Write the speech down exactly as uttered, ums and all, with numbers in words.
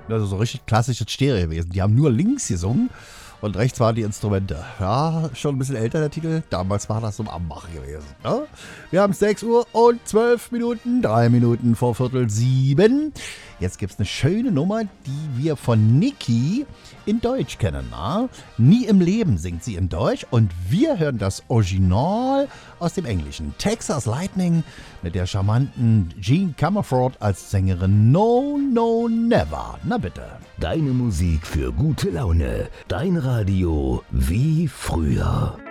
Also so richtig klassisches Stereowesen. Die haben nur links gesungen und rechts waren die Instrumente. Ja, schon ein bisschen älter der Titel. Damals war das so am Machen gewesen. Ne? Wir haben sechs Uhr und zwölf Minuten, drei Minuten vor Viertel sieben. Jetzt gibt es eine schöne Nummer, die wir von Niki in Deutsch kennen. Na? Nie im Leben singt sie in Deutsch und wir hören das Original aus dem Englischen. Texas Lightning mit der charmanten Jean Comerford als Sängerin No, No, Never. Na bitte. Deine Musik für gute Laune. Dein Radio wie früher.